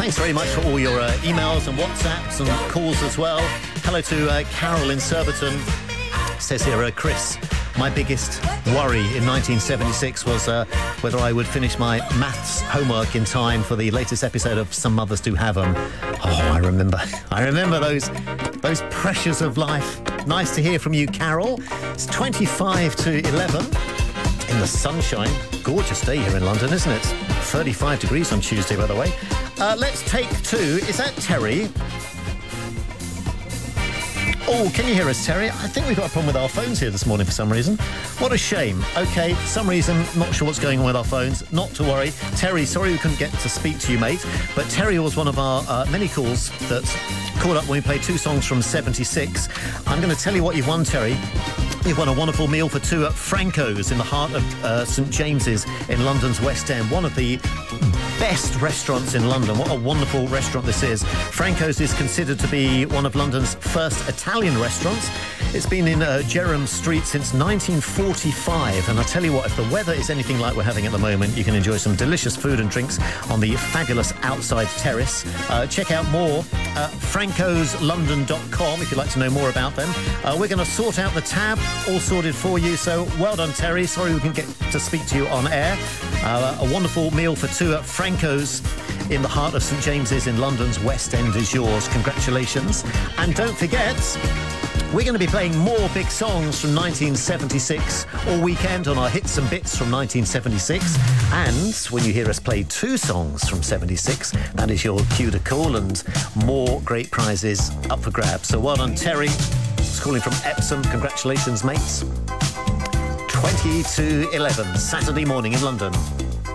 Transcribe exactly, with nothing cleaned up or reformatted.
thanks very much for all your uh, emails and WhatsApps and calls as well. Hello to uh, Carol in Surbiton. Says here, uh, Chris, my biggest worry in nineteen seventy-six was uh, whether I would finish my maths homework in time for the latest episode of Some Mothers Do Have 'Em. Oh, I remember. I remember those those pressures of life. Nice to hear from you, Carol. It's twenty-five to eleven in the sunshine. Gorgeous day here in London, isn't it? thirty-five degrees on Tuesday, by the way. Uh, let's take two. Is that Terry? Oh, can you hear us, Terry? I think we've got a problem with our phones here this morning for some reason. What a shame. OK, some reason, not sure what's going on with our phones. Not to worry. Terry, sorry we couldn't get to speak to you, mate. But Terry was one of our uh, many calls that called up when we played two songs from seventy-six. I'm going to tell you what you've won, Terry. You've won a wonderful meal for two at Franco's in the heart of uh, St James's in London's West End. One of the best restaurants in London. What a wonderful restaurant this is. Franco's is considered to be one of London's first Italian restaurants. It's been in uh, Jerram Street since nineteen forty-five. And I tell you what, if the weather is anything like we're having at the moment, you can enjoy some delicious food and drinks on the fabulous outside terrace. Uh, check out more at francos london dot com if you'd like to know more about them. Uh, we're going to sort out the tab, all sorted for you. So well done, Terry. Sorry we can get to speak to you on air. Uh, a wonderful meal for two at Franco's in the heart of St James's in London's West End is yours. Congratulations. And don't forget, we're going to be playing more big songs from nineteen seventy-six all weekend on our Hits and Bits from nineteen seventy-six. And when you hear us play two songs from seventy-six, that is your cue to call, and more great prizes up for grabs. So well done, Terry. He's calling from Epsom. Congratulations, mates. twenty to eleven, Saturday morning in London.